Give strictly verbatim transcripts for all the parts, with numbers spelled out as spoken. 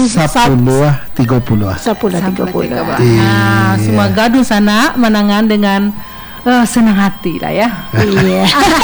sepuluh tiga puluh. Sepuluh tiga puluh. Nah, semoga dun sana menangan dengan uh, senang hati lah ya. Iya.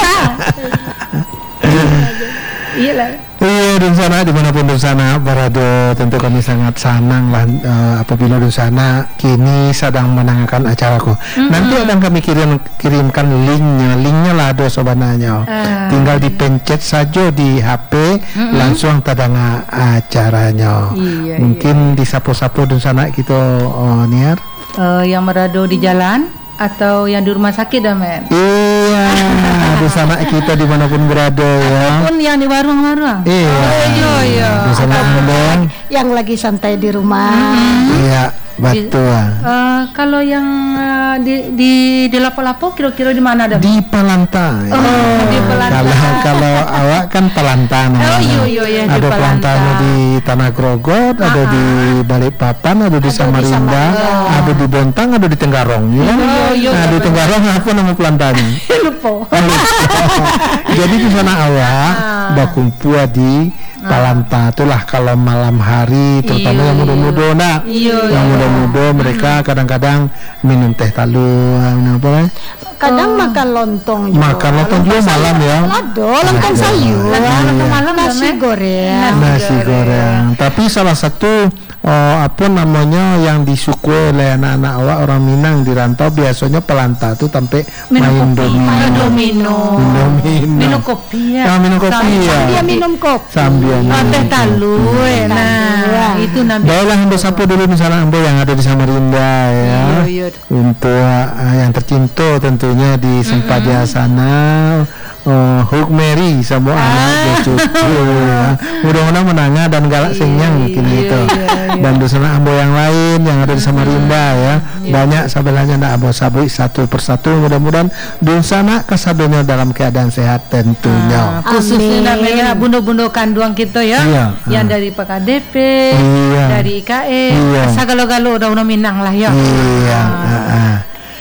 Iya lah. Iya, dun sana dimanapun dun sana berada, tentu kami sangat senang lah uh, apabila dun sana kini sedang menangkan acaraku. Mm-hmm. Nanti akan kami kirim kirimkan linknya, linknya lah ada sebenarnya. Uh. Tinggal dipencet saja di H P, mm-hmm. langsung tadanga acaranya. Iya, mungkin iya. Disapu-sapu dun sana kita uh, niar. Uh, yang berada di jalan atau yang di rumah sakit dah men. Iya, di sana kita dimanapun berada ya. Ataupun yang di warung-warung. Iya. Oh, iya, iya. Di sana yang, yang lagi santai di rumah. Mm-hmm. Iya, betul. Uh, kalau yang uh, di di di lapo-lapo kira-kira di mana dah? Di Palanta. Ya. Oh, di Palanta. Kalau kalau awak kan Palanta. Oh, iya iya ya, ada Palantanya di Tanah Grogot, uh-huh. ada di Balikpapan, ada di ada Samarinda, di ada di Bontang, ada di Tenggarong, ya. Oh, iya, nah, di Tenggarong apa nama Palantanya? Lupa. Jadi di sana awak berkumpul di Palanta itulah kalau malam hari, terutama iyo, yang muda-muda nak, iyo, yang muda-muda iyo. Mereka kadang-kadang minum teh talu, minum apa lah? Kadang oh. makan lontong juga. Makan lontong juga malam ya. Lado, lontong sayur. Lontong malam nasi goreng. Nasi goreng. Tapi salah satu oh, apa namanya yang disukai oleh anak-anak awak orang Minang di rantau biasanya Palanta tuh sampai main domino. Domino. Minum minum kopi ya. Ah, minum kopi ya. Sambil minum kopi. Sambil minum teh talu. Nah, itu nabi. Baiklah Ambo sapu dulu misalnya Ambo yang ada di Samarinda ya. Untuk uh, yang tercinta tentunya di Sempadia sana. Oh, Huk Mary sama ah. anak cucu ya. Mudah-mudahan menangga dan galak senyang mungkin iya, itu iya, iya. Dan di sana Ambo yang lain yang ada di Samarinda ya iya. Banyak sabelanya nak Ambo sabri satu persatu mudah-mudahan di sana kasadonya dalam keadaan sehat tentunya. Ah, khususnya namanya bundo-bundo kanduang kita ya iya. Yang ah. dari P K D P iya. Dari I K E iya. Sagalo-galo udah udah Minang lah ya iya. Ah. Ah, ah.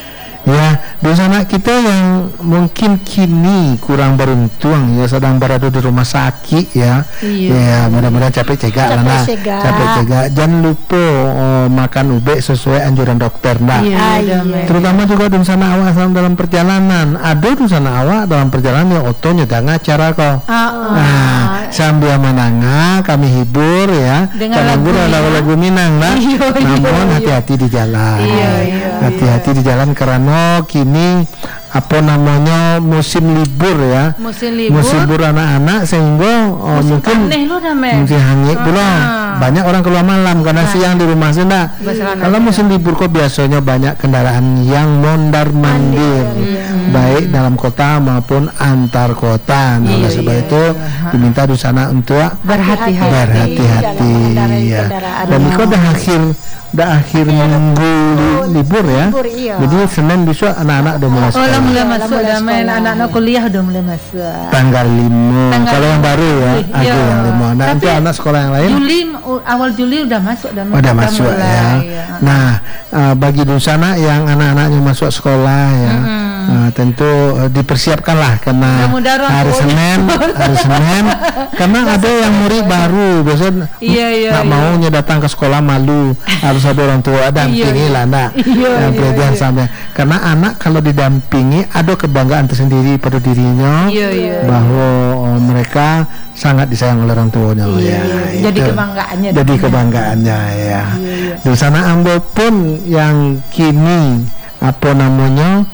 Ya, di sana kita yang mungkin kini kurang beruntung ya sedang berada di rumah sakit ya. Iya. Ya, mudah-mudahan capek cegak lah nah. Capek cegak. Jangan lupa oh, makan ube sesuai anjuran dokter nah. Iya, iya. Terutama juga di sana awak dalam perjalanan. Ada di sana awak dalam perjalanan yang otonya dengan acara kok. Uh, uh. Nah, sambil menanga kami hibur ya. Dengan lagu-lagu Minang nah. Iyo, namun iyo, hati-hati di jalan. Iya, iya, hati-hati iya. Di jalan karena Oh, kini apa namanya musim libur ya musim libur musim libur anak-anak sehingga oh, musim mungkin musim hangit pula ah. Banyak orang keluar malam karena nah. siang di rumah sana. Kalau musim libur kok biasanya banyak kendaraan yang mondar mandir iya. Baik dalam kota maupun antar kota. Nah, oleh sebab iya, itu iya. Diminta di sana untuk berhati-hati berhati-hati ya. Dan itu udah akhir udah akhir iya, minggu li, libur ya. Libur, iya. Jadi Senin besok anak-anak udah mulai sekolah. Oh, mulai masuk dah main anak-anak kuliah udah mulai masuk. Tanggal lima. Kalau yang baru ya, ada iya. yang lima. Nah, nanti anak sekolah yang lain. Juli awal Juli udah masuk dah. Oh, udah masuk mulai, ya. Iya. Nah, uh, bagi di sana yang anak-anaknya masuk sekolah ya. Mm-hmm. Uh, tentu uh, dipersiapkanlah karena hari Senin, hari Senin karena ada yang murid baru biasanya iya, iya, nggak iya. maunya datang ke sekolah malu harus ada orang tua dampingi iya, lah nak iya, iya, iya. Sampai karena anak kalau didampingi ada kebanggaan tersendiri pada dirinya iya, iya, bahwa oh, mereka sangat disayang oleh orang tuanya iya, ya, iya. Jadi kebanggaannya jadi kebanggaannya ya iya, iya. Di sana Ambo pun yang kini apa namanya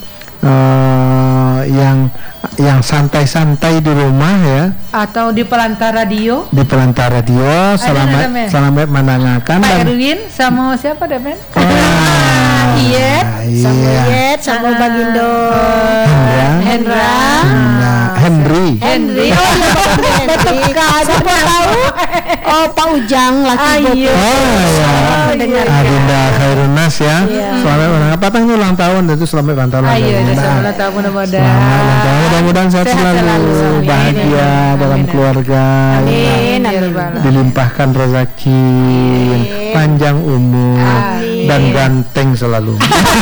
Uh, yang yang santai-santai di rumah ya atau di Palanta Radio di Palanta Radio selamat selamat menangakan Pak Erwin sama siapa deh men ah, Iyet iya. sama Iyet sama uh, Bagindo Hendra Hendra Henry Henry oh iya Henry siapa tahu oh Pak Ujang laki ah, iya. oh ya Adinda Khairunas ya selamat menangakan patangnya ulang tahun itu selamat ulang tahun selamat tahun mudah-mudahan mudah-mudahan sehat selalu, selalu bahagia amin. Dalam amin. Keluarga amin, ya, amin. Dilimpahkan rezeki amin. Panjang umur amin. Dan ganteng selalu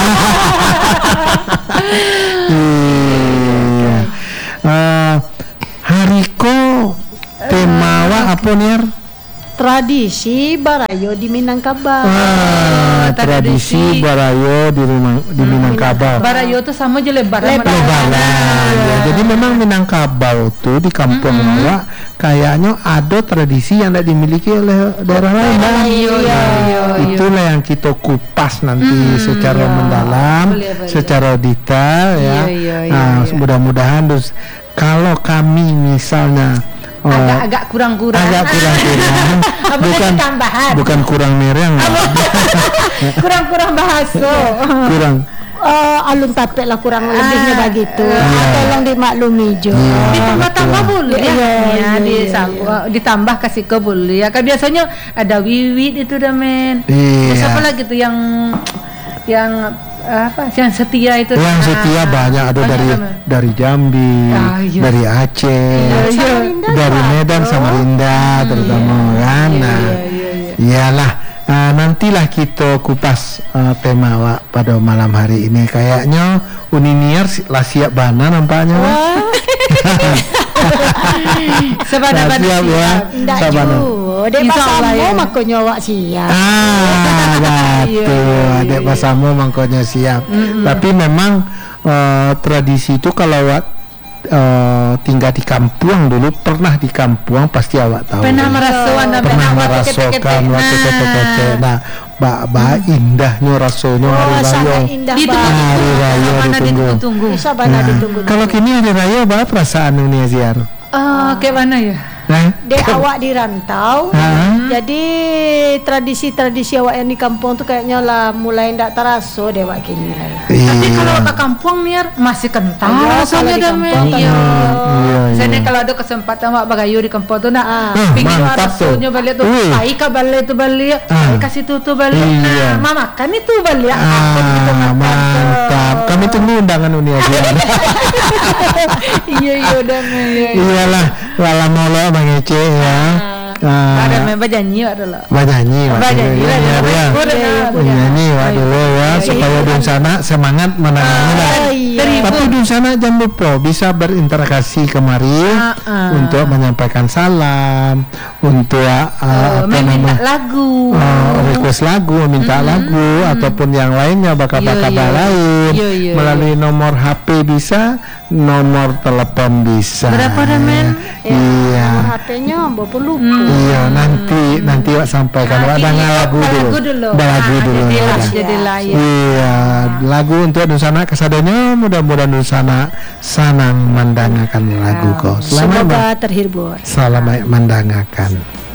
iya. uh, Hariko temawa apa nih tradisi barayo di Minangkabau. Ah, tradisi, tradisi barayo di rumah di hmm, Minangkabau. Barayo itu sama aja lebaran. Lebaran. Ya, jadi memang Minangkabau tuh di kampung mm-hmm. awak kayaknya ada tradisi yang tidak dimiliki oleh daerah lain. Nah, iya, iya, iya, itulah yang kita kupas nanti mm, secara iya. mendalam, boleh, boleh. secara detail ya. Iya, iya, iya, nah, iya. mudah-mudahan terus kalau kami misalnya Oh, agak-agak kurang-kurang. Agak kurang-kurang. bukan tambahan. Bukan kurang mereng. Kurang-kurang bahasa. Kurang. Uh, alun tapek lah kurang ah, lebihnya begitu. Uh, tolong dimaklumi jo. Yeah, ditambah-tambah boleh ya. Ya, ya, ya, ya. Ditambah kasih ke boleh ya. Kan biasanya ada wiwit itu dah men. Yeah. Terus apa lagi tuh yang yang apa yang setia itu yang setia ah, banyak ada banyak dari sama. dari Jambi ah, iya. dari Aceh iya, iya. dari Medan Samarinda hmm, terutama iya, kan iya, nah iya, iya, iya. iyalah uh, nantilah kita kupas uh, tema Wak pada malam hari ini kayaknya Uniniar lah siap bana nampaknya Sabana-bana siap ya Sabana Dek pasamu makanya Wak siap. Ah, betul. Dek pasamu makanya siap. Mm-hmm. Tapi memang uh, tradisi itu kalau Wak uh, tinggal di kampung dulu pernah di kampung pasti awak tahu. Pernah merasakan, pernah merasakan waktu kete-kete. Nah, ba-ba indahnya rasanya hari raya. Hari raya ditunggu. ditunggu. Kalau kini hari raya apa perasaan ini Aziar? Uh, kayak mana ya? Nah, dek awak di rantau, uh-huh. jadi tradisi-tradisi awak yang di kampung tuh kayaknya lah mulai ndak terasa deh wak kini lah. Iya. Tapi kalau ke kampung nih masih kental oh, rasanya damai. Iya. Saya kalau ada kesempatan wak bagayu di kampung tuh nak, ah. pingin rasanya balik tuh, baik ke balik tuh balik, baik kasih tuh tuh balik. Nah, mama kan itu balik. Ah, mantap. Kami tunggu undangan Uni aja. Iya iya damai. Iyalah, walau molo mengece ya. Ada main bajanyi adalah. Bajanyi, bajanyi lah ya. Bajanyi wa dulu ya supaya dun sana semangat menangani. Tapi dun sana jangan lupa bisa berinteraksi kemari untuk menyampaikan salam, untuk apa namanya lagu, request lagu, minta lagu ataupun yang lainnya bakal-bakal lain melalui nomor H P bisa, nomor telepon bisa. Berapa men? Iya. H P-nya dua puluh. Iya nanti nanti Wak sampaikan Wak dengan lagu dulu. Lagu dulu. Jadilah ya. Iya lagu untuk Dusana kesadanya mudah-mudahan Dusana sanang mendengarkan lagu kau. Semoga terhibur. Selamat mendengarkan.